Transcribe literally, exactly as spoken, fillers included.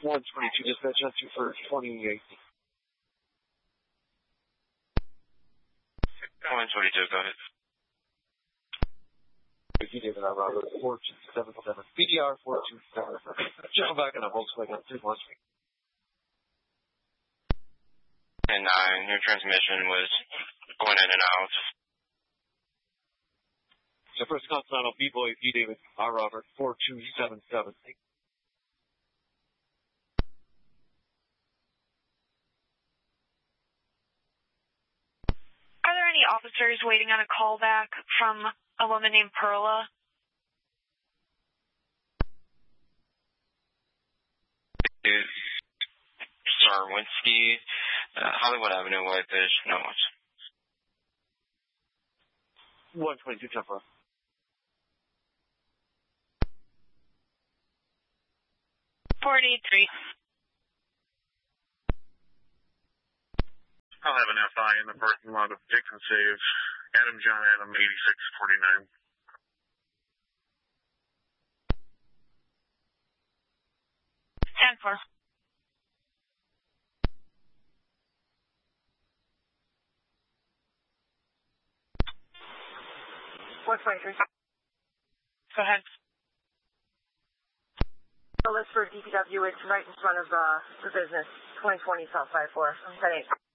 one twenty-two, dispatch on two for twenty-eight. one twenty-two, go ahead. B D R Robert four two seven seven. B D R four two seven seven. Jump back in a Volkswagen three one three. And nine, your transmission was going in and out. So first Continental B-Boy P. David R. Robert four two seven seven. Are there any officers waiting on a call back from a woman named Perla? Is Sarwinski, uh, Hollywood Avenue, Whitefish, no much. one twenty-two, Temple. forty-three. I'll have an F I in the parking lot of Dixon Save. Adam John Adam, eighty-six forty-nine. ten four. one twenty-three. Go ahead. The list for D P W, it's right in front of uh, the business, twenty twenty South five four. ten eight.